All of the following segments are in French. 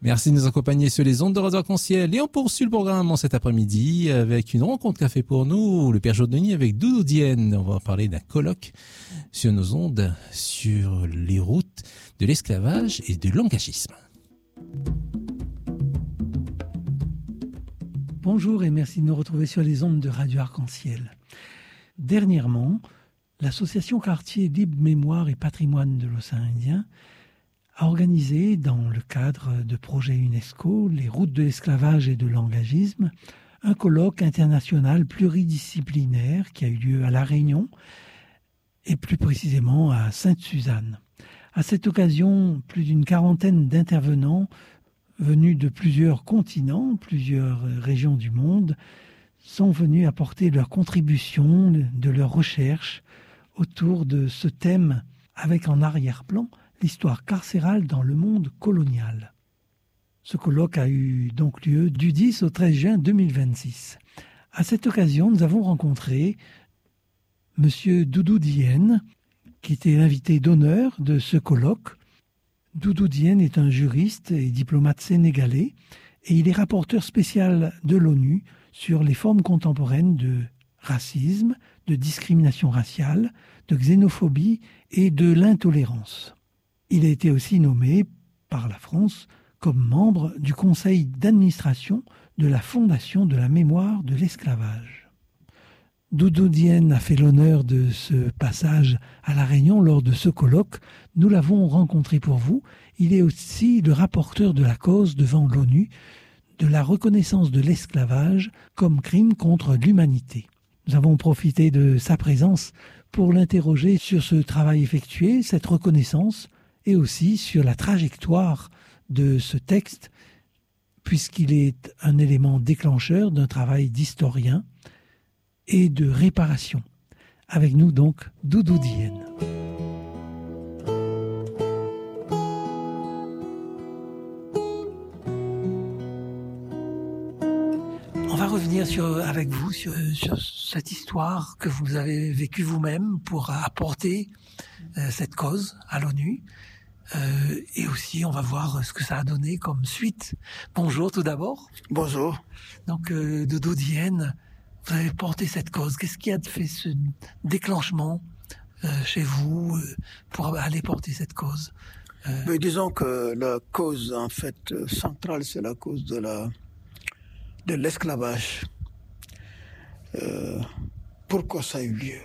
Merci de nous accompagner sur les ondes de Radio Arc-en-Ciel. Et on poursuit le programme cet après-midi avec une rencontre qu'a fait pour nous le Père Jodenis avec Doudou Dienne. On va parler d'un colloque sur nos ondes sur les routes de l'esclavage et de l'engagisme. Bonjour et merci de nous retrouver sur les ondes de Radio Arc-en-Ciel. Dernièrement, l'association Quartier Libre Mémoire et Patrimoine de l'Océan Indien a organisé, dans le cadre de projets UNESCO, les routes de l'esclavage et de l'engagisme, un colloque international pluridisciplinaire qui a eu lieu à La Réunion et plus précisément à Sainte-Suzanne. À cette occasion, plus d'une quarantaine d'intervenants venus de plusieurs continents, plusieurs régions du monde, sont venus apporter leur contribution de leur recherche autour de ce thème avec en arrière-plan l'histoire carcérale dans le monde colonial. Ce colloque a eu donc lieu du 10 au 13 juin 2026. À cette occasion, nous avons rencontré Monsieur Doudou Dienne, qui était l'invité d'honneur de ce colloque. Doudou Dienne est un juriste et diplomate sénégalais et il est rapporteur spécial de l'ONU sur les formes contemporaines de racisme, de discrimination raciale, de xénophobie et de l'intolérance. Il a été aussi nommé par la France comme membre du conseil d'administration de la Fondation de la mémoire de l'esclavage. Doudou Dienne a fait l'honneur de ce passage à La Réunion lors de ce colloque. Nous l'avons rencontré pour vous. Il est aussi le rapporteur de la cause devant l'ONU de la reconnaissance de l'esclavage comme crime contre l'humanité. Nous avons profité de sa présence pour l'interroger sur ce travail effectué, cette reconnaissance, et aussi sur la trajectoire de ce texte, puisqu'il est un élément déclencheur d'un travail d'historien et de réparation. Avec nous donc, Doudou Dienne. On va revenir avec vous sur cette histoire que vous avez vécue vous-même pour apporter cette cause à l'ONU. Et aussi, on va voir ce que ça a donné comme suite. Bonjour tout d'abord. Bonjour. Donc, Doudou Dienne, vous avez porté cette cause. Qu'est-ce qui a fait ce déclenchement chez vous pour aller porter cette cause Mais disons que la cause, en fait, centrale, c'est la cause de l'esclavage. Pourquoi ça a eu lieu?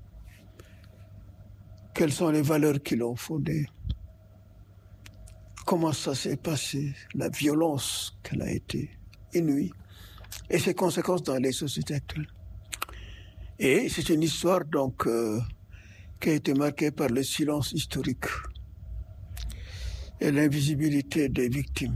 Quelles sont les valeurs qui l'ont fondé? Comment ça s'est passé? La violence qu'elle a été inouïe et ses conséquences dans les sociétés actuelles. Et c'est une histoire donc qui a été marquée par le silence historique et l'invisibilité des victimes.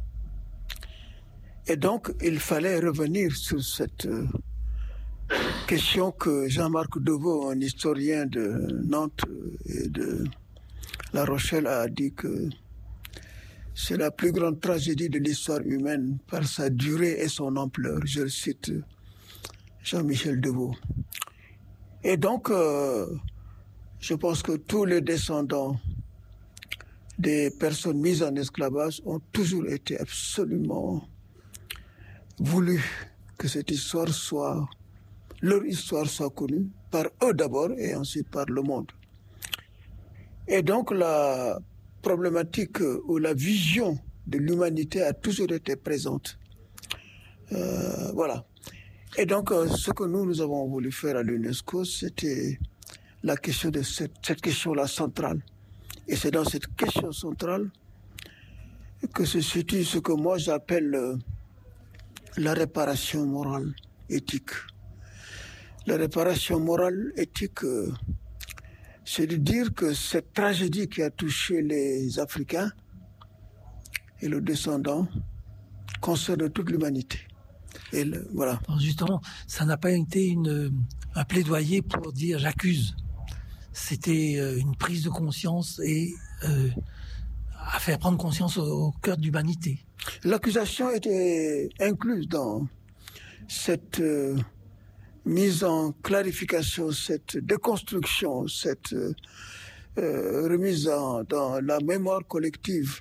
Et donc, il fallait revenir sur cette question que Jean-Marc Deveau, un historien de Nantes et de La Rochelle, a dit que c'est la plus grande tragédie de l'histoire humaine par sa durée et son ampleur. Je cite Jean-Michel Deveau. Et donc, je pense que tous les descendants des personnes mises en esclavage ont toujours été absolument voulu que cette histoire leur histoire soit connue par eux d'abord et ensuite par le monde. Et donc la problématique ou la vision de l'humanité a toujours été présente. Voilà. Et donc ce que nous avons voulu faire à l'UNESCO, c'était la question de cette question-là centrale. Et c'est dans cette question centrale que se situe ce que moi j'appelle la réparation morale éthique. La réparation morale éthique, c'est de dire que cette tragédie qui a touché les Africains et leurs descendants concerne toute l'humanité. Et voilà. Alors justement, ça n'a pas été un plaidoyer pour dire j'accuse. C'était une prise de conscience et à faire prendre conscience au cœur de l'humanité. L'accusation était incluse dans cette mise en clarification, cette déconstruction, cette remise dans la mémoire collective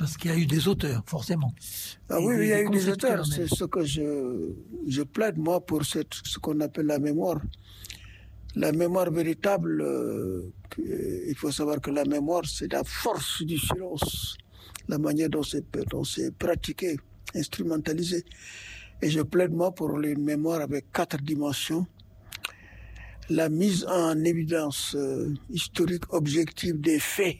Parce qu'il y a eu des auteurs, forcément. Ah oui, il y a eu des auteurs. C'est ce que je plaide, moi, pour ce qu'on appelle la mémoire. La mémoire véritable, il faut savoir que la mémoire, c'est la force du silence, la manière dont c'est pratiqué, instrumentalisé. Et je plaide, moi, pour une mémoire avec 4 dimensions. La mise en évidence historique objective des faits,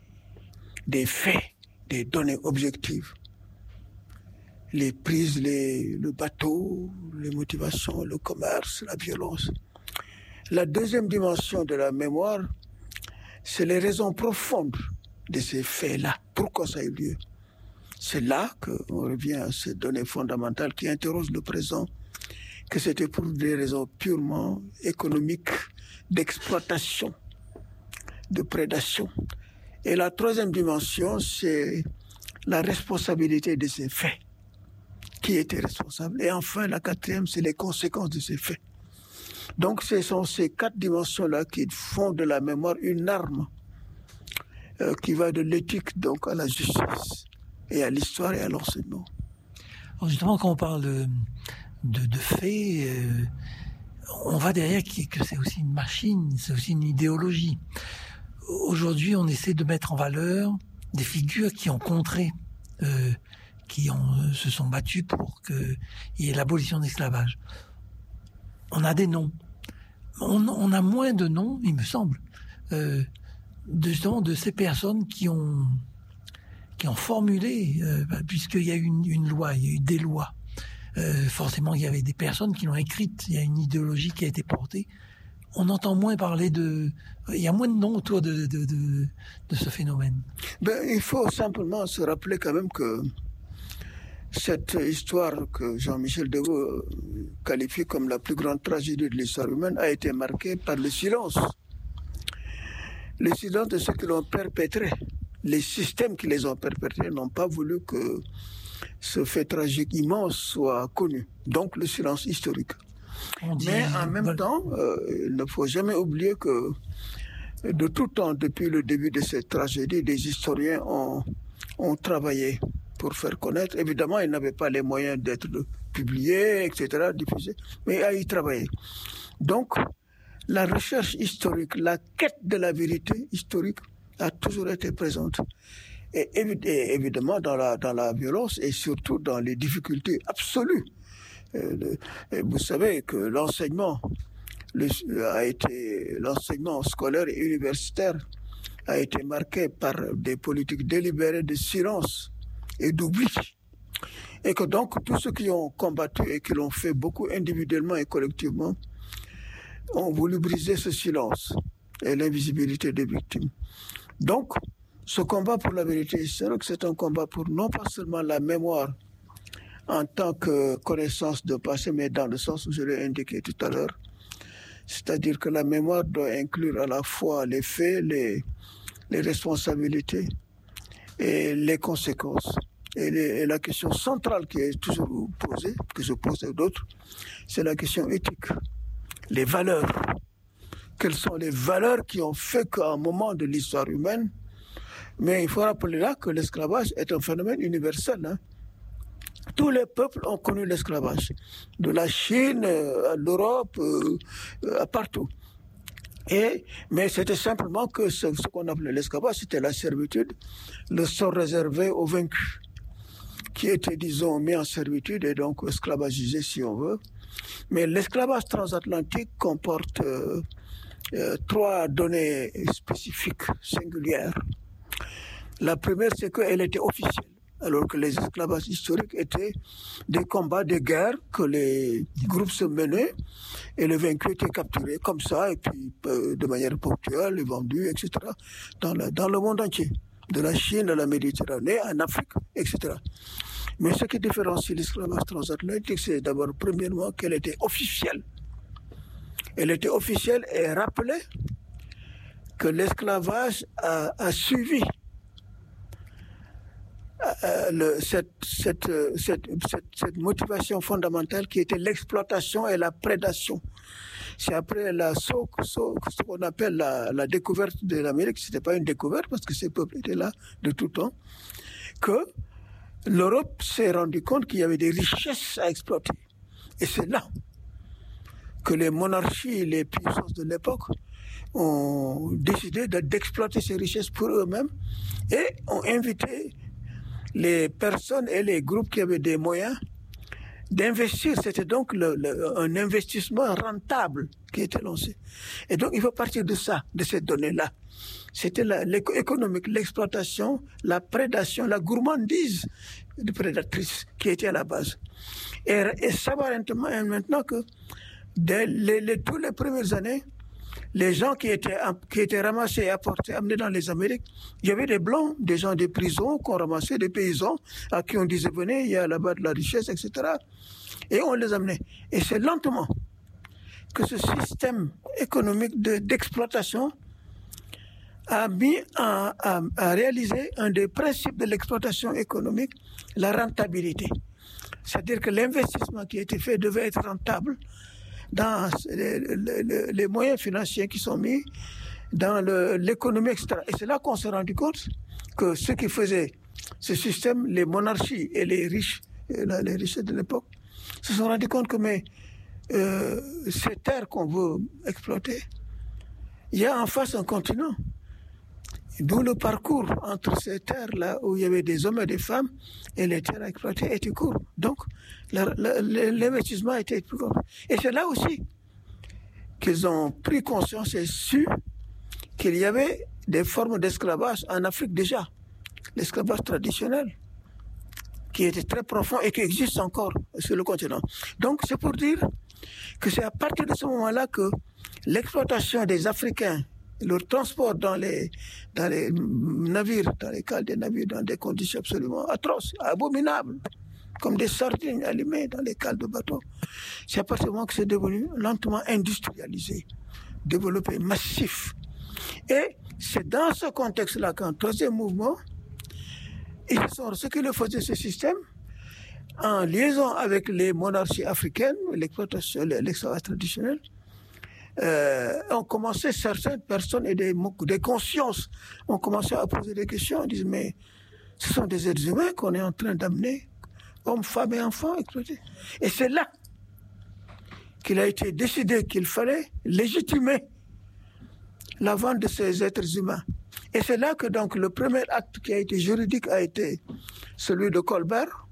des données objectives. Les prises, le bateau, les motivations, le commerce, la violence. La deuxième dimension de la mémoire, c'est les raisons profondes de ces faits-là. Pourquoi ça a eu lieu? C'est là qu'on revient à ces données fondamentales qui interrogent le présent, que c'était pour des raisons purement économiques, d'exploitation, de prédation. Et la troisième dimension, c'est la responsabilité de ces faits. Qui était responsable? Et enfin, la quatrième, c'est les conséquences de ces faits. Donc, ce sont ces 4 dimensions-là qui font de la mémoire une arme qui va de l'éthique donc à la justice et à l'histoire et à l'enseignement. Alors justement, quand on parle de faits, on va derrière que c'est aussi une machine, c'est aussi une idéologie. Aujourd'hui, on essaie de mettre en valeur des figures qui ont contré, se sont battues pour qu'il y ait l'abolition de l'esclavage. On a des noms. On a moins de noms, il me semble, justement de ces personnes qui ont formulé, puisqu'il y a eu une loi, il y a eu des lois. Forcément, il y avait des personnes qui l'ont écrite. Il y a une idéologie qui a été portée. On entend moins parler il y a moins de noms autour de ce phénomène. Il faut simplement se rappeler quand même que cette histoire que Jean-Michel Deveau qualifie comme la plus grande tragédie de l'histoire humaine a été marquée par le silence. Le silence de ceux qui l'ont perpétré. Les systèmes qui les ont perpétrés n'ont pas voulu que ce fait tragique immense soit connu. Donc le silence historique. Mais en même temps, il ne faut jamais oublier que de tout temps, depuis le début de cette tragédie, des historiens ont travaillé pour faire connaître. Évidemment, ils n'avaient pas les moyens d'être publiés, etc., diffusés, mais ils travaillaient. Donc, la recherche historique, la quête de la vérité historique a toujours été présente. Et évidemment, dans la violence et surtout dans les difficultés absolues. Vous savez que l'enseignement scolaire et universitaire a été marqué par des politiques délibérées de silence et d'oubli. Et que donc, tous ceux qui ont combattu et qui l'ont fait beaucoup individuellement et collectivement ont voulu briser ce silence et l'invisibilité des victimes. Donc, ce combat pour la vérité historique, c'est un combat pour non pas seulement la mémoire en tant que connaissance de passé, mais dans le sens où je l'ai indiqué tout à l'heure. C'est-à-dire que la mémoire doit inclure à la fois les faits, les responsabilités et les conséquences. Et la question centrale qui est toujours posée, que je pose à d'autres, c'est la question éthique. Les valeurs. Quelles sont les valeurs qui ont fait qu'à un moment de l'histoire humaine, mais il faut rappeler là que l'esclavage est un phénomène universel. Hein. Tous les peuples ont connu l'esclavage, de la Chine à l'Europe, à partout. Mais c'était simplement que ce qu'on appelait l'esclavage, c'était la servitude, le sort réservé aux vaincus, qui étaient, disons, mis en servitude et donc esclavagisés si on veut. Mais l'esclavage transatlantique comporte 3 données spécifiques, singulières. La première, c'est qu'elle était officielle, alors que les esclavages historiques étaient des combats, des guerres que les groupes se menaient et les vaincus étaient capturés comme ça et puis de manière ponctuelle et vendus, etc. dans le monde entier, de la Chine à la Méditerranée, en Afrique, etc. Mais ce qui différencie l'esclavage transatlantique, c'est d'abord, premièrement, qu'elle était officielle. Elle était officielle et rappelait que l'esclavage a suivi cette motivation fondamentale qui était l'exploitation et la prédation. C'est après ce qu'on appelle la découverte de l'Amérique, c'était pas une découverte parce que ces peuples étaient là de tout temps, que l'Europe s'est rendu compte qu'il y avait des richesses à exploiter. Et c'est là que les monarchies, les puissances de l'époque ont décidé d'exploiter ces richesses pour eux-mêmes et ont invité les personnes et les groupes qui avaient des moyens d'investir. C'était donc un investissement rentable qui était lancé. Et donc, il faut partir de ça, de ces données-là. C'était l'économique, l'exploitation, la prédation, la gourmandise prédatrice qui était à la base. Et savoir maintenant que dès tous les premières années, les gens qui étaient ramassés et apportés, amenés dans les Amériques, il y avait des Blancs, des gens des prisons qu'on ramassait, des paysans à qui on disait « venez, il y a là-bas de la richesse, etc. » Et on les amenait. Et c'est lentement que ce système économique d'exploitation a réalisé un des principes de l'exploitation économique, la rentabilité. C'est-à-dire que l'investissement qui a été fait devait être rentable dans les moyens financiers qui sont mis dans l'économie, etc. Et c'est là qu'on s'est rendu compte que ceux qui faisaient ce système, les monarchies et les riches, les richesses de l'époque, se sont rendus compte que ces terres qu'on veut exploiter, il y a en face un continent. D'où le parcours entre ces terres-là où il y avait des hommes et des femmes et les terres à exploiter était court. Donc, l'investissement était plus court. Et c'est là aussi qu'ils ont pris conscience et su qu'il y avait des formes d'esclavage en Afrique déjà. L'esclavage traditionnel, qui était très profond et qui existe encore sur le continent. Donc, c'est pour dire que c'est à partir de ce moment-là que l'exploitation des Africains, leur transport dans les navires, dans les cales des navires, dans des conditions absolument atroces, abominables, comme des sardines allumées dans les cales de bateaux. C'est à partir du moment que c'est devenu lentement industrialisé, développé, massif. Et c'est dans ce contexte-là qu'un troisième mouvement, ce que le faisait ce système, en liaison avec les monarchies africaines, l'exploitation, l'esclavage traditionnel, ont commencé, certaines personnes et des consciences ont commencé à poser des questions. Ils disent, mais ce sont des êtres humains qu'on est en train d'amener, hommes, femmes et enfants, exploités. Et c'est là qu'il a été décidé qu'il fallait légitimer la vente de ces êtres humains. Et c'est là que donc le premier acte qui a été juridique a été celui de Colbert,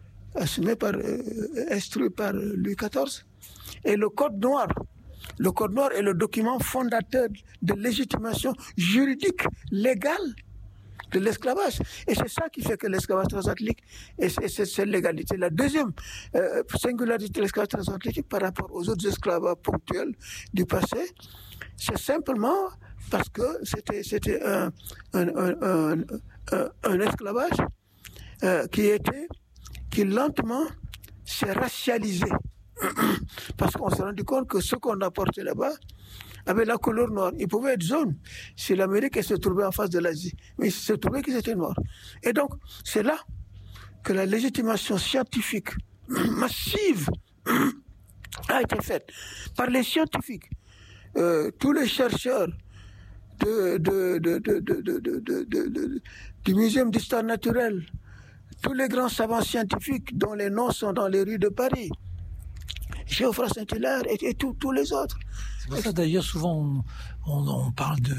instruit par Louis XIV, et le Code noir. Le Code noir est le document fondateur de légitimation juridique, légale de l'esclavage. Et c'est ça qui fait que l'esclavage transatlantique est cette légalité. La deuxième singularité de l'esclavage transatlantique par rapport aux autres esclavages ponctuels du passé, c'est simplement parce que c'était un esclavage qui lentement s'est racialisé. Parce qu'on s'est rendu compte que ceux qu'on apportait là-bas avaient la couleur noire. Ils pouvaient être jaunes si l'Amérique se trouvait en face de l'Asie. Mais il se trouvait qu'ils étaient noirs. Et donc, c'est là que la légitimation scientifique massive a été faite par les scientifiques. Tous les chercheurs du Muséum d'histoire naturelle, tous les grands savants scientifiques dont les noms sont dans les rues de Paris, Geoffroy Saint-Hilaire et tous les autres. C'est pour ça d'ailleurs souvent on parle de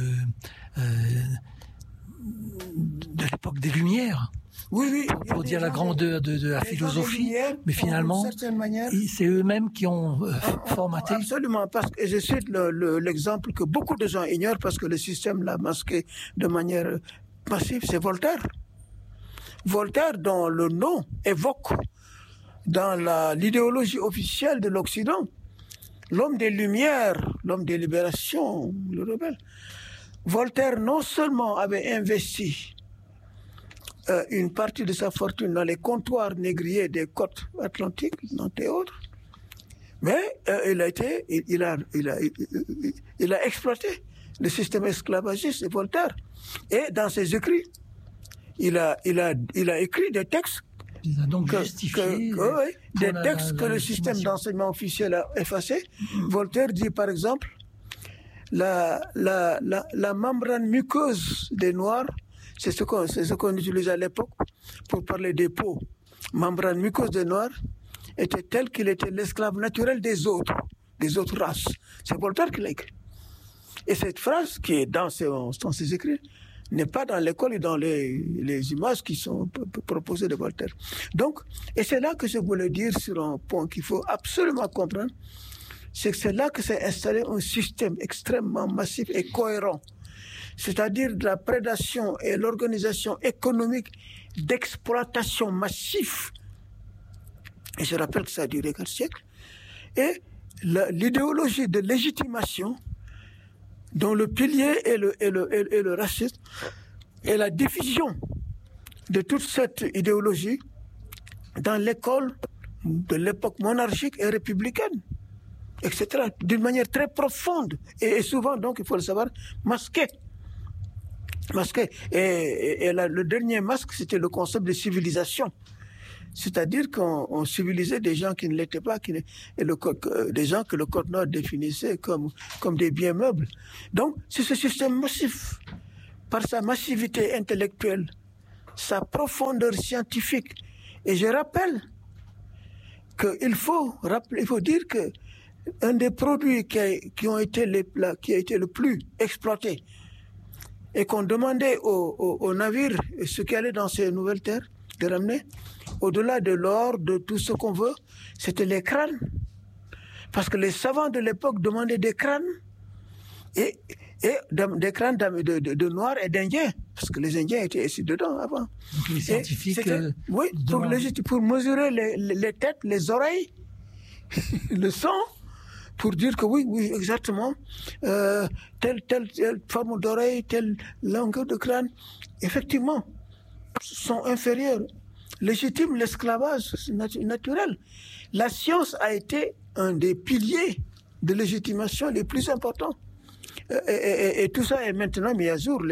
l'époque des Lumières. Oui. Pour dire la grandeur de la philosophie, mais finalement, c'est eux-mêmes qui ont formaté. Absolument, parce que je cite l'exemple que beaucoup de gens ignorent parce que le système l'a masqué de manière massive, c'est Voltaire. Voltaire, dont le nom évoque dans l'idéologie officielle de l'Occident, l'homme des Lumières, l'homme des libérations, le rebelle. Voltaire non seulement avait investi une partie de sa fortune dans les comptoirs négriers des côtes atlantiques, Nantes et autres, mais il a exploité le système esclavagiste de Voltaire. Et dans ses écrits, il a écrit des textes il a donc justifié des textes que le système d'enseignement officiel a effacés. Voltaire dit par exemple la membrane muqueuse des Noirs, c'est ce qu'on utilisait à l'époque pour parler des peaux. Membrane muqueuse des Noirs était tel qu'il était l'esclave naturel des autres races. C'est Voltaire qui l'a écrit. Et cette phrase qui est dans ses écrits n'est pas dans l'école et dans les images qui sont proposées de Voltaire. Donc, et c'est là que je voulais dire sur un point qu'il faut absolument comprendre, c'est que c'est là que s'est installé un système extrêmement massif et cohérent, c'est-à-dire de la prédation et l'organisation économique d'exploitation massive. Et je rappelle que ça a duré 4 siècles. Et l'idéologie de légitimation, dont le pilier est le racisme, et la diffusion de toute cette idéologie dans l'école de l'époque monarchique et républicaine, etc., d'une manière très profonde, et souvent, donc, il faut le savoir, masquée. Et le dernier masque, c'était le concept de civilisation. C'est-à-dire qu'on civilisait des gens qui ne l'étaient pas, des gens que le Code Nord définissait comme des biens meubles. Donc, c'est ce système massif, par sa massivité intellectuelle, sa profondeur scientifique. Et je rappelle qu'il faut dire que un des produits qui a été le plus exploité et qu'on demandait aux navires, ceux qui allaient dans ces nouvelles terres, de ramener, au-delà de l'or, de tout ce qu'on veut, c'était les crânes. Parce que les savants de l'époque demandaient des crânes, et des crânes de Noirs et d'Indiens, parce que les Indiens étaient ici dedans avant. Donc les scientifiques... Oui, pour mesurer les têtes, les oreilles, le sang, pour dire que oui, exactement, telle forme d'oreille, telle longueur de crâne, effectivement, sont inférieurs. Légitime l'esclavage naturel. La science a été un des piliers de légitimation les plus importants. Et tout ça est maintenant mis à jour,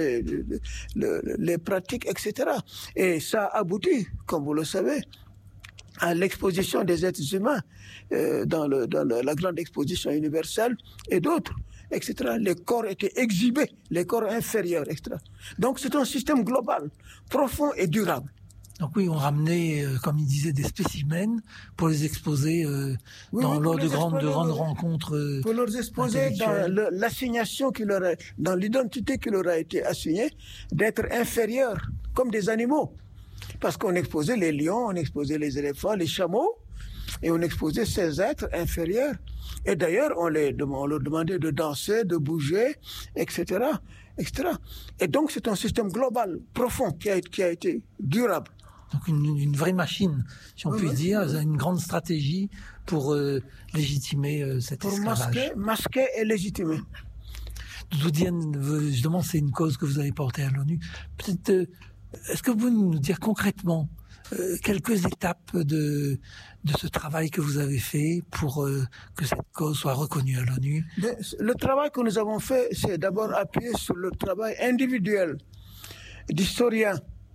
les pratiques, etc. Et ça aboutit, comme vous le savez, à l'exposition des êtres humains dans la grande exposition universelle et d'autres, etc. Les corps étaient exhibés, les corps inférieurs, etc. Donc c'est un système global, profond et durable. Donc oui, on ramenait, comme il disait, des spécimens pour les exposer lors de grandes rencontres. Pour leur exposer dans l'assignation dans l'identité qui leur a été assignée, d'être inférieurs, comme des animaux. Parce qu'on exposait les lions, on exposait les éléphants, les chameaux, et on exposait ces êtres inférieurs. Et d'ailleurs, on leur demandait de danser, de bouger, etc., etc. Et donc, c'est un système global, profond, qui a été durable. Donc une vraie machine, si on peut dire, une grande stratégie pour légitimer cet esclavage. Pour masquer et légitimer. Doudou Diène, justement, c'est une cause que vous avez portée à l'ONU. Peut-être, est-ce que vous pouvez nous dire concrètement quelques étapes de ce travail que vous avez fait pour que cette cause soit reconnue à l'ONU? Le travail que nous avons fait, c'est d'abord appuyé sur le travail individuel d'historiens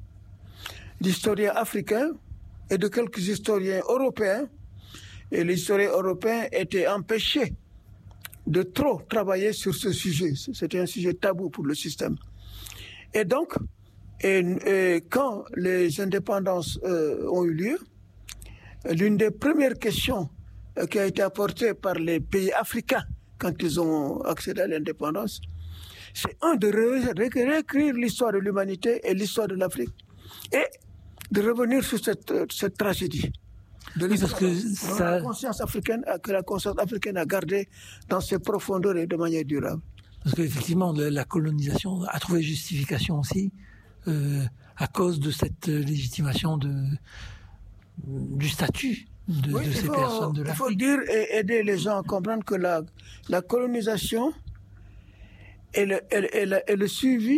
africains et de quelques historiens européens. Et les historiens européens étaient empêchés de trop travailler sur ce sujet. C'était un sujet tabou pour le système. Et donc, quand les indépendances ont eu lieu, l'une des premières questions qui a été apportée par les pays africains quand ils ont accédé à l'indépendance, c'est de réécrire l'histoire de l'humanité et l'histoire de l'Afrique et de revenir sur cette tragédie. La conscience africaine a gardé dans ses profondeurs et de manière durable. Parce qu'effectivement, la colonisation a trouvé justification aussi à cause de cette légitimation du statut de ces personnes de l'Afrique. Il faut dire et aider les gens à comprendre que la colonisation et le suivi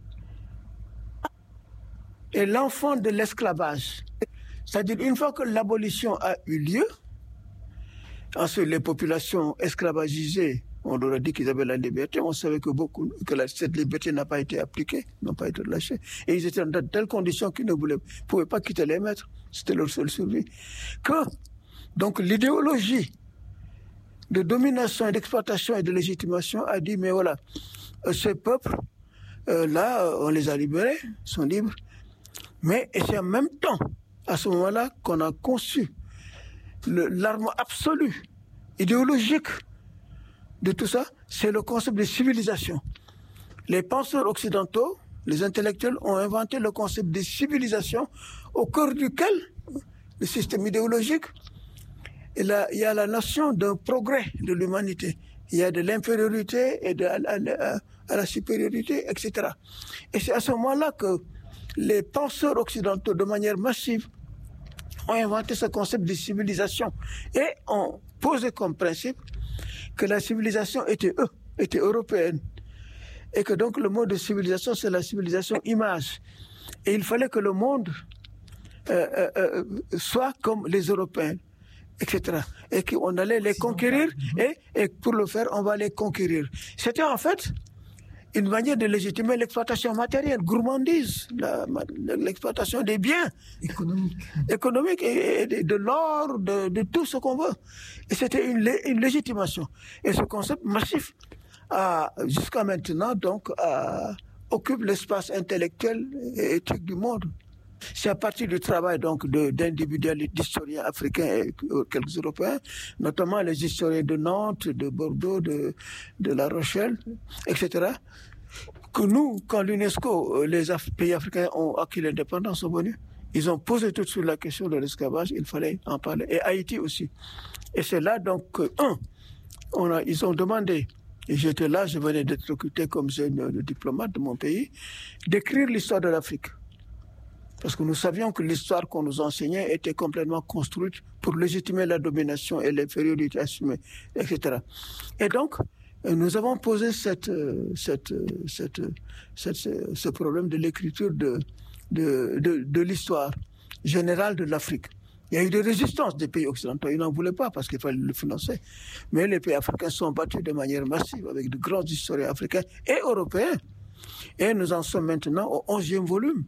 est l'enfant de l'esclavage. C'est-à-dire, une fois que l'abolition a eu lieu, ensuite les populations esclavagisées, on leur a dit qu'ils avaient la liberté, on savait que cette liberté n'a pas été appliquée, n'a pas été relâchée. Et ils étaient dans de telles conditions qu'ils ne pouvaient pas quitter les maîtres. C'était leur seule survie. Donc l'idéologie de domination et d'exploitation et de légitimation a dit, mais voilà, ce peuple là, on les a libérés, ils sont libres. Mais c'est en même temps, à ce moment-là, qu'on a conçu l'arme absolue, idéologique de tout ça, c'est le concept de civilisation. Les penseurs occidentaux, les intellectuels ont inventé le concept de civilisation au cœur duquel le système idéologique, il y a la notion d'un progrès de l'humanité. Il y a de l'infériorité et à la supériorité, etc. Et c'est à ce moment-là que les penseurs occidentaux, de manière massive, ont inventé ce concept de civilisation et ont posé comme principe que la civilisation était européenne. Et que donc le mode de civilisation, c'est la civilisation image. Et il fallait que le monde soit comme les Européens, etc. Et qu'on allait les conquérir, et pour le faire, on va les conquérir. C'était en fait une manière de légitimer l'exploitation matérielle, gourmandise, l'exploitation des biens économiques et de l'or, de tout ce qu'on veut. Et c'était une légitimation. Et ce concept massif, jusqu'à maintenant, donc, occupe l'espace intellectuel et éthique du monde. C'est à partir du travail donc d'individuels, d'historiens africains et quelques Européens, notamment les historiens de Nantes, de Bordeaux, de La Rochelle, etc., que nous, quand l'UNESCO, les pays africains ont acquis l'indépendance, sont venus, ils ont posé tout de suite la question de l'esclavage, il fallait en parler. Et Haïti aussi. Et c'est là donc que, ils ont demandé, et j'étais là, je venais d'être recruté comme jeune diplomate de mon pays, d'écrire l'histoire de l'Afrique. Parce que nous savions que l'histoire qu'on nous enseignait était complètement construite pour légitimer la domination et l'infériorité assumée, etc. Et donc, nous avons posé ce problème de l'écriture de l'histoire générale de l'Afrique. Il y a eu des résistances des pays occidentaux. Ils n'en voulaient pas parce qu'il fallait le financer. Mais les pays africains sont battus de manière massive avec de grands historiens africains et européens. Et nous en sommes maintenant au 11e volume.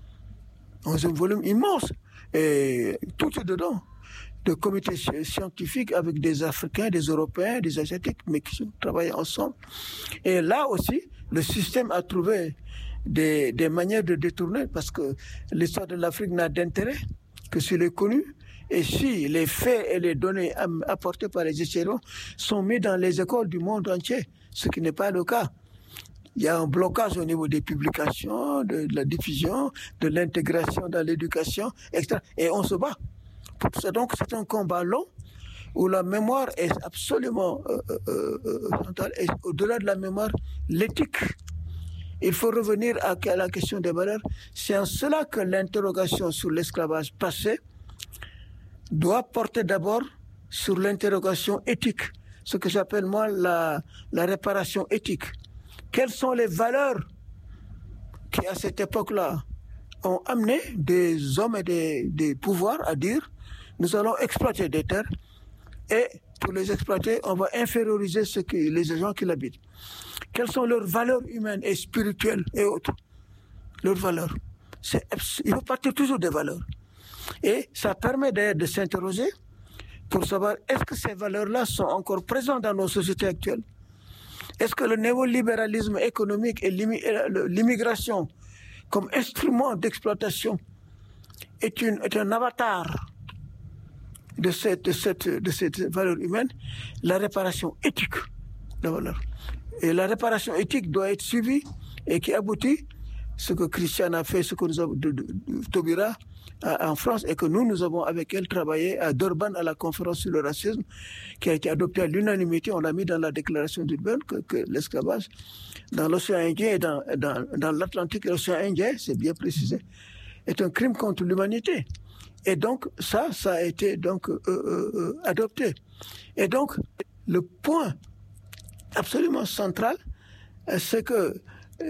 11e volume immense. Et tout est dedans. De comités scientifiques avec des Africains, des Européens, des Asiatiques, mais qui travaillent ensemble. Et là aussi, le système a trouvé des manières de détourner parce que l'histoire de l'Afrique n'a d'intérêt que s'il est connu et si les faits et les données apportées par les historiens sont mis dans les écoles du monde entier, ce qui n'est pas le cas. Il y a un blocage au niveau des publications, de la diffusion, de l'intégration dans l'éducation, etc. Et on se bat. Pour ça, donc, c'est un combat long où la mémoire est absolument centrale. Et au-delà de la mémoire, l'éthique. Il faut revenir à la question des valeurs. C'est en cela que l'interrogation sur l'esclavage passé doit porter d'abord sur l'interrogation éthique, ce que j'appelle moi la réparation éthique. Quelles sont les valeurs qui, à cette époque-là, ont amené des hommes et des pouvoirs à dire nous allons exploiter des terres et pour les exploiter, on va inférioriser les gens qui l'habitent. Quelles sont leurs valeurs humaines et spirituelles et autres? Leurs valeurs. Il faut partir toujours des valeurs. Et ça permet d'ailleurs de s'interroger pour savoir est-ce que ces valeurs-là sont encore présentes dans nos sociétés actuelles? Est-ce que le néolibéralisme économique et l'immigration comme instrument d'exploitation est un avatar de cette valeur humaine? La réparation éthique de la valeur. Et la réparation éthique doit être suivie et qui aboutit, ce que Christiane a fait, ce que nous avons Taubira en France, et que nous avons avec elle travaillé à Durban à la conférence sur le racisme, qui a été adoptée à l'unanimité. On l'a mis dans la déclaration de Durban que l'esclavage dans l'océan Indien et dans l'Atlantique et l'océan Indien, c'est bien précisé, est un crime contre l'humanité. Et donc ça a été donc adopté. Et donc le point absolument central, c'est que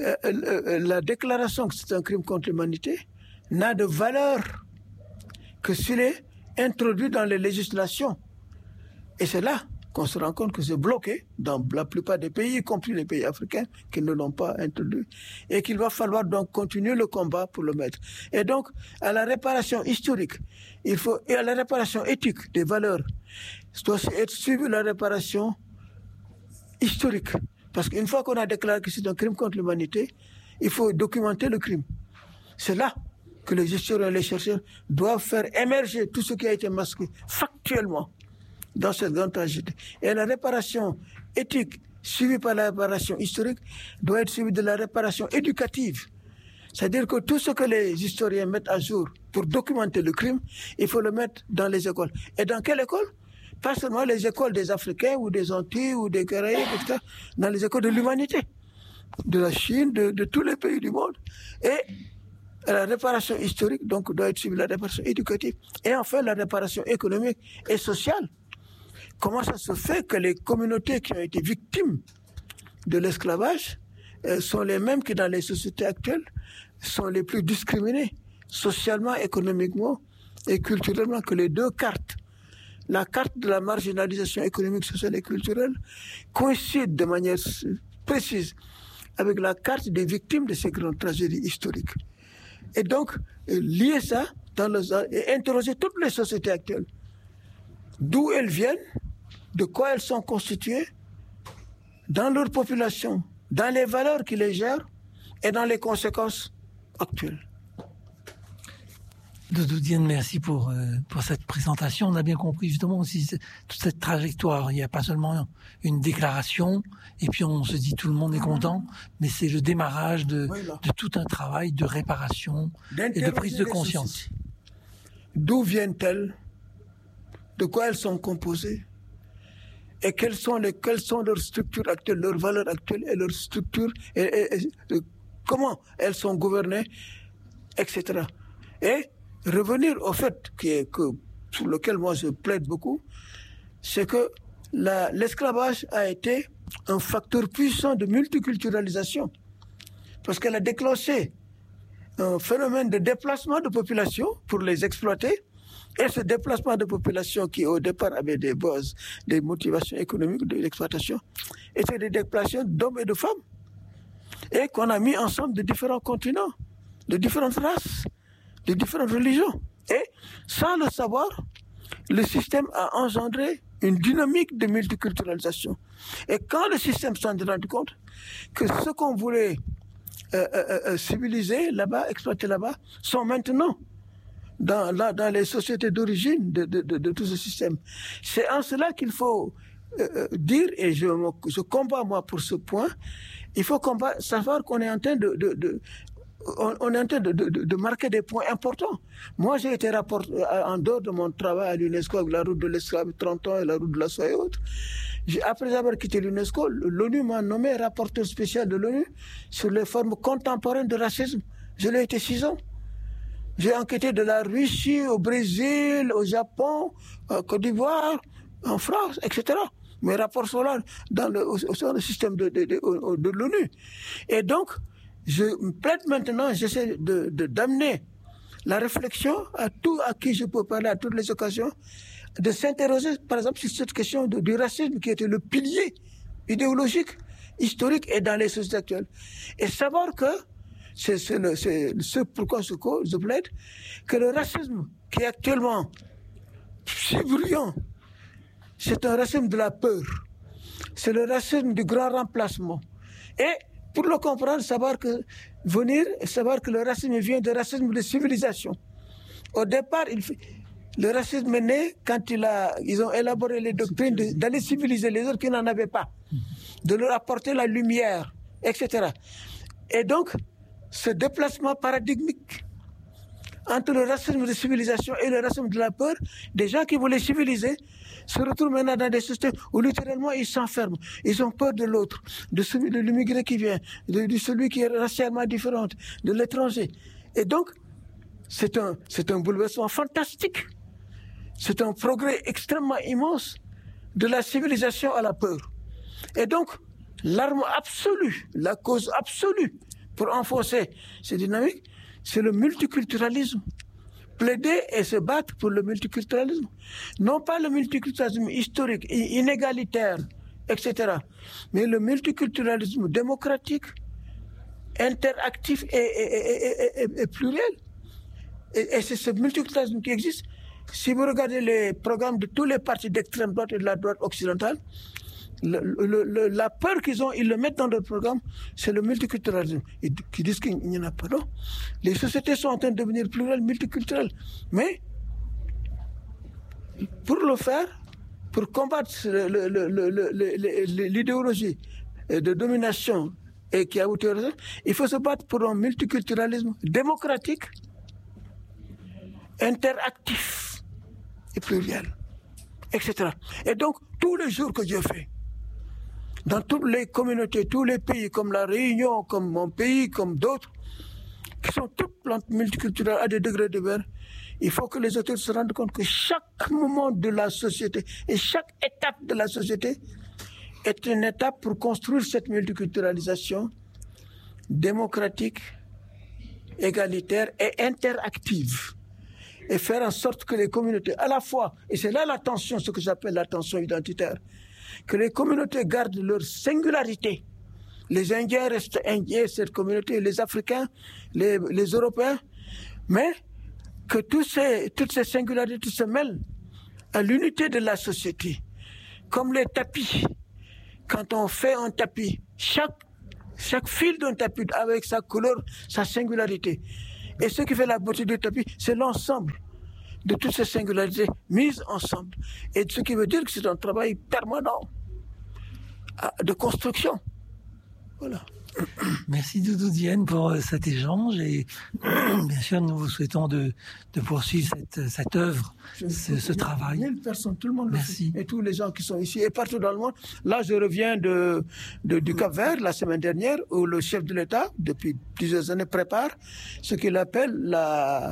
la déclaration que c'est un crime contre l'humanité n'a de valeur que s'il est introduit dans les législations. Et c'est là qu'on se rend compte que c'est bloqué dans la plupart des pays, y compris les pays africains qui ne l'ont pas introduit, et qu'il va falloir donc continuer le combat pour le mettre. Et donc, à la réparation historique, et à la réparation éthique des valeurs, doit être suivie la réparation historique. Parce qu'une fois qu'on a déclaré que c'est un crime contre l'humanité, il faut documenter le crime. C'est là que les historiens et les chercheurs doivent faire émerger tout ce qui a été masqué factuellement dans cette grande tragédie. Et la réparation éthique suivie par la réparation historique doit être suivie de la réparation éducative. C'est-à-dire que tout ce que les historiens mettent à jour pour documenter le crime, il faut le mettre dans les écoles. Et dans quelle école? Pas seulement les écoles des Africains ou des Antilles ou des Caraïbes, etc. Dans les écoles de l'humanité, de la Chine, de tous les pays du monde. Et la réparation historique, donc, doit être suivie de la réparation éducative. Et enfin, la réparation économique et sociale. Comment ça se fait que les communautés qui ont été victimes de l'esclavage sont les mêmes que dans les sociétés actuelles, sont les plus discriminées, socialement, économiquement et culturellement, que les deux cartes. La carte de la marginalisation économique, sociale et culturelle coïncide de manière précise avec la carte des victimes de ces grandes tragédies historiques. Et donc, lier ça et interroger toutes les sociétés actuelles. D'où elles viennent, de quoi elles sont constituées, dans leur population, dans les valeurs qui les gèrent et dans les conséquences actuelles. Doudou Diène, merci pour cette présentation. On a bien compris justement aussi toute cette trajectoire. Il n'y a pas seulement une déclaration et puis on se dit tout le monde est content, mais c'est le démarrage de tout un travail de réparation et de prise de conscience. D'où viennent-elles? De quoi elles sont composées? Et quelles sont leurs structures actuelles, leurs valeurs actuelles et leurs structures, et comment elles sont gouvernées, etc. Et revenir au fait sur lequel moi je plaide beaucoup, c'est que l'esclavage a été un facteur puissant de multiculturalisation, parce qu'elle a déclenché un phénomène de déplacement de population pour les exploiter. Et ce déplacement de population qui au départ avait des bases, des motivations économiques de l'exploitation, était des déplacements d'hommes et de femmes. Et qu'on a mis ensemble de différents continents, de différentes races, de différentes religions. Et sans le savoir, le système a engendré une dynamique de multiculturalisation. Et quand le système s'en est rendu compte que ce qu'on voulait civiliser là-bas, exploiter là-bas, sont maintenant dans les sociétés d'origine de tout ce système. C'est en cela qu'il faut dire, et je combats moi pour ce point, il faut savoir qu'on est en train de marquer des points importants. Moi, j'ai été en dehors de mon travail à l'UNESCO avec la route de l'esclave 30 ans et la route de la soie et autres. Après avoir quitté l'UNESCO, l'ONU m'a nommé rapporteur spécial de l'ONU sur les formes contemporaines de racisme. Je l'ai été 6 ans. J'ai enquêté de la Russie au Brésil, au Japon, en Côte d'Ivoire, en France, etc. Mes rapports sont là au sein du système de l'ONU. Et donc, je plaide maintenant, j'essaie d'amener la réflexion à qui je peux parler à toutes les occasions, de s'interroger, par exemple, sur cette question du racisme qui était le pilier idéologique, historique et dans les sociétés actuelles. Et savoir que c'est ce pourquoi je plaide, que le racisme qui est actuellement si bruyant, c'est un racisme de la peur. C'est le racisme du grand remplacement. Et pour le comprendre, savoir que le racisme vient du racisme de civilisation. Au départ, le racisme est né quand ils ont élaboré les doctrines d'aller civiliser les autres qui n'en avaient pas, de leur apporter la lumière, etc. Et donc, ce déplacement paradigmique entre le racisme de civilisation et le racisme de la peur, des gens qui voulaient civiliser se retrouvent maintenant dans des systèmes où littéralement ils s'enferment. Ils ont peur de l'autre, de l'immigré qui vient, de celui qui est racialement différent, de l'étranger. Et donc, c'est un bouleversement fantastique. C'est un progrès extrêmement immense de la civilisation à la peur. Et donc, l'arme absolue, la cause absolue pour enfoncer ces dynamiques, c'est le multiculturalisme. Plaider et se battre pour le multiculturalisme. Non pas le multiculturalisme historique, inégalitaire, etc. Mais le multiculturalisme démocratique, interactif et pluriel. Et c'est ce multiculturalisme qui existe. Si vous regardez les programmes de tous les partis d'extrême droite et de la droite occidentale, La peur qu'ils ont, ils le mettent dans leur programme, c'est le multiculturalisme. Qui disent qu'il n'y en a pas, non. Les sociétés sont en train de devenir plurielles, multiculturelles. Mais, pour le faire, pour combattre l'idéologie de domination et qui aboutit au résultat, il faut se battre pour un multiculturalisme démocratique, interactif et pluriel, etc. Et donc, tous les jours que Dieu fait, dans toutes les communautés, tous les pays, comme la Réunion, comme mon pays, comme d'autres, qui sont toutes multiculturelles à des degrés divers, il faut que les autorités se rendent compte que chaque moment de la société et chaque étape de la société est une étape pour construire cette multiculturalisation démocratique, égalitaire et interactive. Et faire en sorte que les communautés, à la fois, et c'est là la tension, ce que j'appelle la tension identitaire, que les communautés gardent leur singularité. Les Indiens restent Indiens, cette communauté, les Africains, les Européens, mais que toutes ces singularités se mêlent à l'unité de la société. Comme les tapis. Quand on fait un tapis, chaque fil d'un tapis avec sa couleur, sa singularité. Et ce qui fait la beauté du tapis, c'est l'ensemble de toutes ces singularités mises ensemble. Et ce qui veut dire que c'est un travail permanent de construction. Voilà. Merci Doudou Diène pour cet échange et bien sûr nous vous souhaitons de poursuivre cette œuvre, ce travail. 1000 personnes, tout le monde Merci. Le fait. Et tous les gens qui sont ici et partout dans le monde. Là, je reviens du Cap-Vert la semaine dernière où le chef de l'État, depuis plusieurs années, prépare ce qu'il appelle la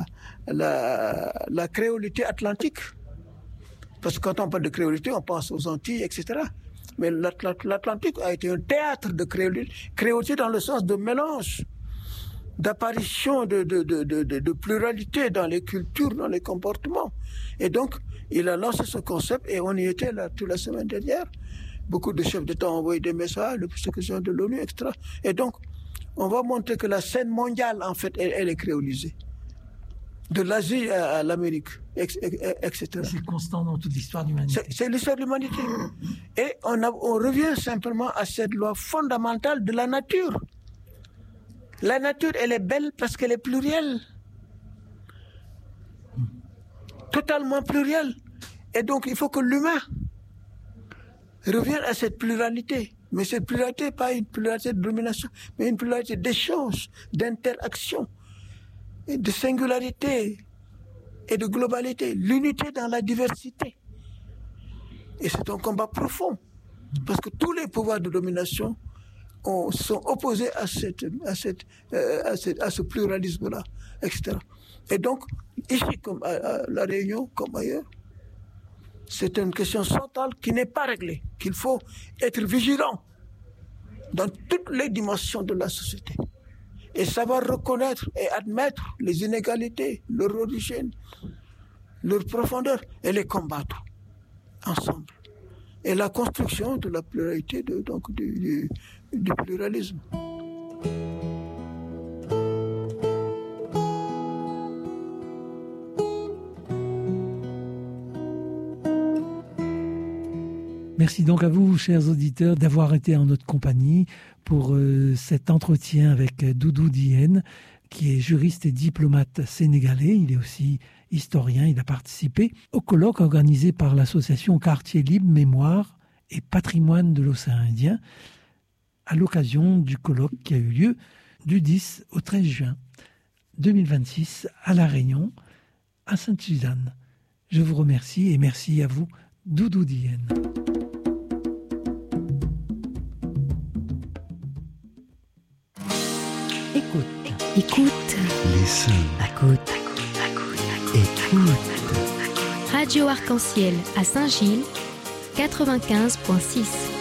créolité atlantique. Parce que quand on parle de créolité, on pense aux Antilles, etc. Mais l'Atlantique a été un théâtre de créolité dans le sens de mélange, d'apparition de pluralité dans les cultures, dans les comportements. Et donc, il a lancé ce concept et on y était là toute la semaine dernière. Beaucoup de chefs d'État ont envoyé des messages, le secrétaire de l'ONU, etc. Et donc, on va montrer que la scène mondiale, en fait, elle est créolisée. De l'Asie à l'Amérique, etc. C'est constant dans toute l'histoire de l'humanité. C'est l'histoire de l'humanité. Et on revient simplement à cette loi fondamentale de la nature. La nature, elle est belle parce qu'elle est plurielle. Totalement plurielle. Et donc, il faut que l'humain revienne à cette pluralité. Mais cette pluralité, pas une pluralité de domination, mais une pluralité d'échange, d'interaction, et de singularité et de globalité. L'unité dans la diversité. Et c'est un combat profond. Parce que tous les pouvoirs de domination sont opposés à ce pluralisme-là, etc. Et donc, ici, comme à La Réunion, comme ailleurs, c'est une question centrale qui n'est pas réglée, qu'il faut être vigilant dans toutes les dimensions de la société. Et savoir reconnaître et admettre les inégalités, leur origine, leur profondeur, et les combattre ensemble. Et la construction de la pluralité, du pluralisme. Merci donc à vous, chers auditeurs, d'avoir été en notre compagnie pour cet entretien avec Doudou Diène, qui est juriste et diplomate sénégalais. Il est aussi historien. Il a participé au colloque organisé par l'association Quartier Libre, Mémoire et Patrimoine de l'Océan Indien, à l'occasion du colloque qui a eu lieu du 10 au 13 juin 2026 à La Réunion, à Sainte-Suzanne. Je vous remercie et merci à vous, Doudou Diène. Écoute. Listen. Écoute. Radio Arc-en-Ciel à Saint-Gilles, 95.6.